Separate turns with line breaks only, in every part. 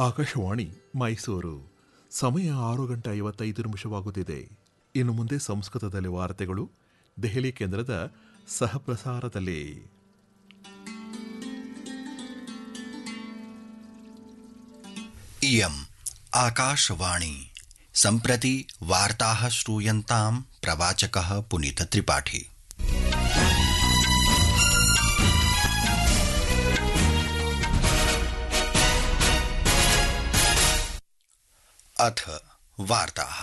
ಆಕಾಶವಾಣಿ ಮೈಸೂರು. ಸಮಯ 6:55 ಇನ್ನು ಮುಂದೆ ಸಂಸ್ಕೃತದಲ್ಲಿ ವಾರ್ತೆಗಳು ದೆಹಲಿ ಕೇಂದ್ರದ ಸಹಪ್ರಸಾರದಲ್ಲಿ.
इयम् आकाशवाणी. सम्प्रति वार्ताः श्रूयन्तां प्रवाचकः पुनीतत्रिपाठी. अथ वार्ताः.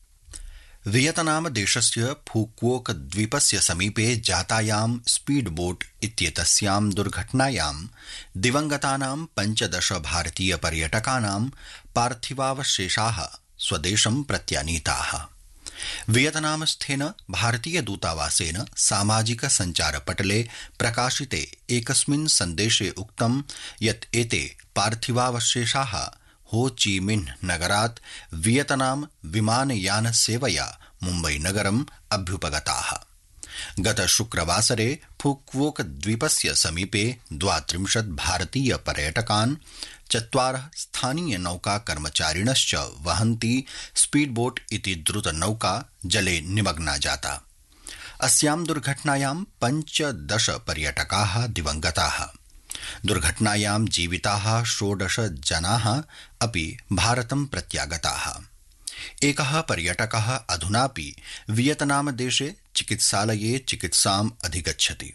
वियतनाम देशस्य फुक्वोक द्वीपस्य समीपे जातायां स्पीड बोट इत्येतस्यां दुर्घटनायां दिवंगतानां 15 भारतीय पर्यटकानां पार्थिवावशेषाः स्वदेशं प्रत्यानीताः. वियतनामस्थेन भारतीय दूतावासेन सामाजिक संचारपटले प्रकाशिते एकस्मिन् सन्देशे उक्तं यत् एते पार्थिवावशेषाः हो ची मिन्ह नगरात् वियतनाम विमानयान सेवया मुम्बई नगरम् अभ्युपगताः. गत शुक्रवासरे फुक्वोक द्वीपस्य समीपे 32 भारतीय पर्यटकान् 4 स्थानीय नौका कर्मचारिणश्च वहन्ती स्पीडबोट इति द्रुतनौका जले निमग्ना जाता. अस्यां दुर्घटनायां 15 पर्यटकाः दिवंगताः. दुर्घटनायां जीविताः 16 जनाः अपि भारतं प्रत्यागताः. एकः पर्यटकः अधुनापि वियतनामदेशे चिकित्सालये चिकित्साम् अधिगच्छति.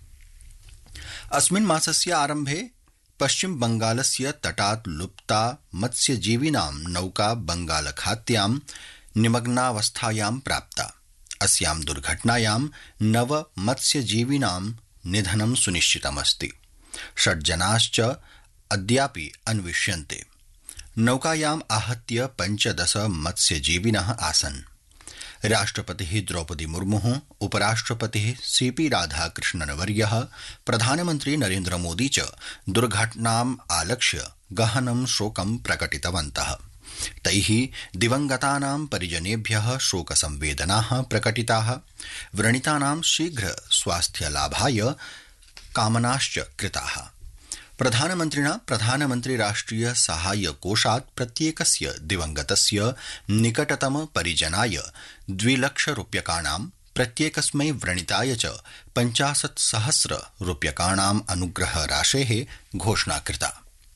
अस्मिन् मासस्य आरम्भे पश्चिम बंगालस्य तटात् लुप्ता मत्स्यजीविनां नौका बंगालखात्यां निमग्नावस्थायां प्राप्ता. अस्यां दुर्घटनायां 9 मत्स्यजीविनां निधनं सुनिश्चितमस्ति. 6 जनाश्च अद्यापि अन्विष्यन्ते. नौकायाम् आहत्य 15 मत्स्यजीविनः आसन्. राष्ट्रपतिः द्रौपदी मुर्मुः, उपराष्ट्रपतिः सीपी राधाकृष्णनवर्यः, प्रधानमन्त्री नरेन्द्र मोदी च दुर्घटनाम् आलक्ष्य गहनं शोकं प्रकटितवन्तः. तैः दिवंगतानां परिजनेभ्यः शोकसंवेदनाः प्रकटिताः. व्रणितानां शीघ्र स्वास्थ्यलाभाय कामनाश्च कृताः. प्रधानमन्त्रिणा प्रधानमन्त्री राष्ट्रिय साहाय्य कोषात् प्रत्येकस्य दिवंगतस्य निकटतम परिजनाय 2 लाख रूप्यकाणां, प्रत्येकस्मै व्रणिताय च 50,000 रूप्यकाणाम् अनुग्रह राशेः घोषणा कृता.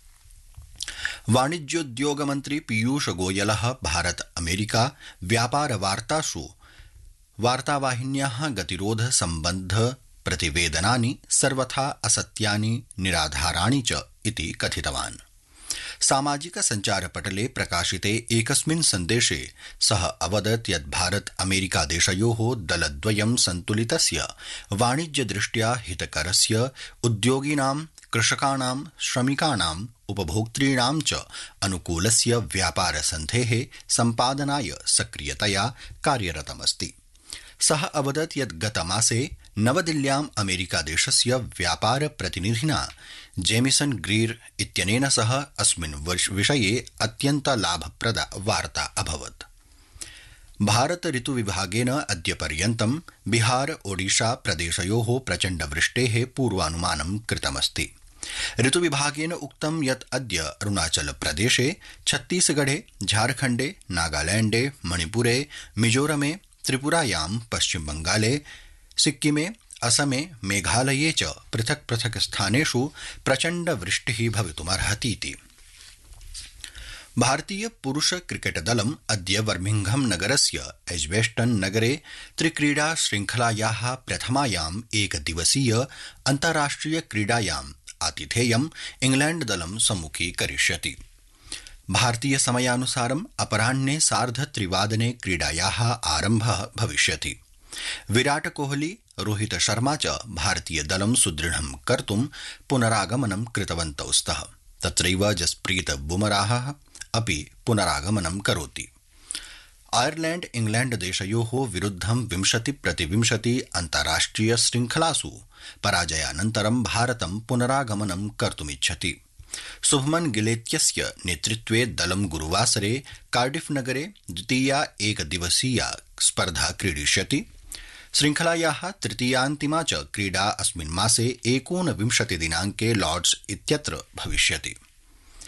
वाणिज्योद्योग मन्त्री पीयूष गोयलः भारत अमेरिका व्यापार वार्तासु वार्तावाहिन्याः गतिरोध सम्बद्ध प्रतिवेदनानि सर्वथा असत्यानि, निराधाराणि च इति कथितवान्. सामाजिक संचारपटले प्रकाशिते एकस्मिन् सन्देशे सः अवदत् यत् भारत अमेरिका देशयोः दलद्वयं सन्तुलितस्य वाणिज्यदृष्ट्या हितकरस्य उद्योगिनां, कृषकाणां, श्रमिकाणां, उपभोक्तॄणां च अनुकूलस्य व्यापारसन्धेः सम्पादनाय सक्रियतया कार्यरतमस्ति. सः अवदत् यत् गतमासे नवदिल्ल्याम् अमेरिकादेशस्य व्यापार प्रतिनिधिना जेमिसन ग्रीर इत्यनेन सह अस्मिन् विषये अत्यन्त लाभप्रदा वार्ता अभवत्. भारत ऋतुविभागेन अद्य पर्यन्तं बिहार ओडिशा प्रदेशयोः प्रचण्डवृष्टेः पूर्वानुमानं कृतमस्ति. ऋतुविभागेन उक्तं यत् अद्य अरुणाचल प्रदेशे, छत्तीसगढ़े, झारखण्डे, नागालैण्डे, मणिपुरे, मिजोरमे, त्रिपुरायां, पश्चिम बंगाले, सिक्किमे, असमे, मेघालये च पृथक् पृथक् स्थानेषु प्रचण्ड वृष्टिः भवितुमर्हतीति. भारतीय पुरुष क्रिकेट दलम् अद्य बर्मिंघम नगरस्य एज्बेस्टन नगरे त्रिक्रीडा श्रृंखलायाः प्रथमायाम् एकदिवसीय अन्ताराष्ट्रिय क्रीडायाम् आतिथेयम् इंग्लैण्ड दलं सम्मुखीकरिष्यति. भारतीय समयानुसारम् अपराह्ने 3:30 क्रीडायाः आरम्भः भविष्यति. विराट कोहली, रोहित शर्मा च भारतीय दलं सुदृढं कर्तुं पुनरागमनं कृतवन्तौ स्तः. तत्रैव जसप्रीत बुमराह अपि पुनरागमनं करोति. आयरलैण्ड इंग्लैण्ड देशयोः विरुद्धं 20-20 अन्ताराष्ट्रिय श्रृंखलासु पराजयानन्तरं भारतं पुनरागमनं कर्तुमिच्छति. शुभमन गिलेत्यस्य नेतृत्वे दलं गुरुवासरे कार्डिफ नगरे द्वितीया एकदिवसीया स्पर्धा क्रीडिष्यति. श्रृंखलायाः तृतीयान्तिमा च क्रीडा अस्मिन् मासे 29 दिनाङ्के लॉर्ड्स इत्यत्र भविष्यति.